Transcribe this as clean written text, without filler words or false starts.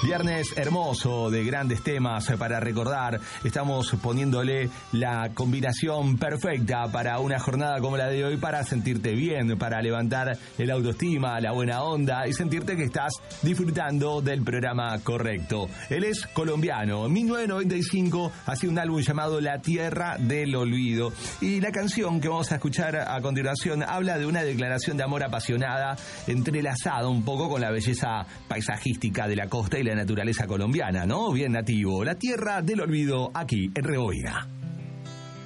Viernes hermoso de grandes temas para recordar. Estamos poniéndole la combinación perfecta para una jornada como la de hoy, para sentirte bien, para levantar el autoestima, la buena onda y sentirte que estás disfrutando del programa correcto. Él es colombiano. En 1995 hacía un álbum llamado La Tierra del Olvido. Y la canción que vamos a escuchar a continuación habla de una declaración de amor apasionada, entrelazada un poco con la belleza paisajística de la costa y la naturaleza colombiana, ¿no? Bien nativo. La Tierra del Olvido, aquí en Reboina.